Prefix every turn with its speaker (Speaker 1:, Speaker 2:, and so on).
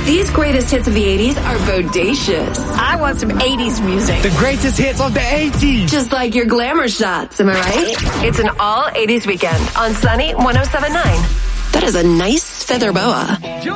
Speaker 1: These greatest hits of the 80s are bodacious.
Speaker 2: I want some 80s music.
Speaker 3: The greatest hits of the 80s.
Speaker 1: Just like your glamour shots, am I right? It's an all 80s weekend on Sunny 107.9. That is a nice feather boa.